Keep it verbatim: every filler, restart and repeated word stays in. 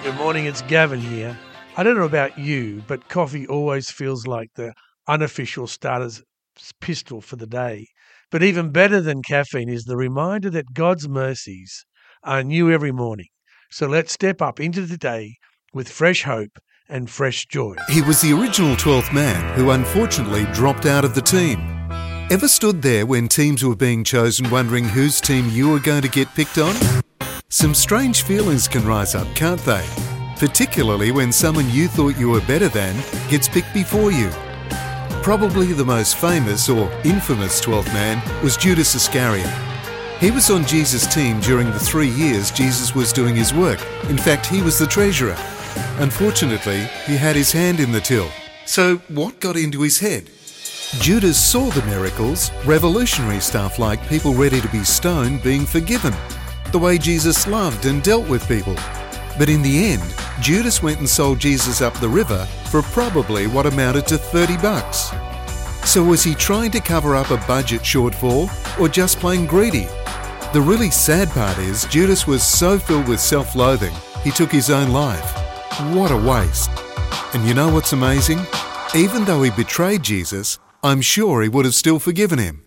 Good morning, it's Gavin here. I don't know about you, but coffee always feels like the unofficial starter's pistol for the day. But even better than caffeine is the reminder that God's mercies are new every morning. So let's step up into the day with fresh hope and fresh joy. He was the original twelfth man who unfortunately dropped out of the team. Ever stood there when teams were being chosen wondering whose team you were going to get picked on? Some strange feelings can rise up, can't they? Particularly when someone you thought you were better than gets picked before you. Probably the most famous or infamous twelfth man was Judas Iscariot. He was on Jesus' team during the three years Jesus was doing his work. In fact, he was the treasurer. Unfortunately, he had his hand in the till. So what got into his head? Judas saw the miracles, revolutionary stuff like people ready to be stoned being forgiven, the way Jesus loved and dealt with people. But in the end, Judas went and sold Jesus up the river for probably what amounted to thirty bucks. So was he trying to cover up a budget shortfall or just plain greedy? The really sad part is Judas was so filled with self-loathing, he took his own life. What a waste. And you know what's amazing? Even though he betrayed Jesus, I'm sure he would have still forgiven him.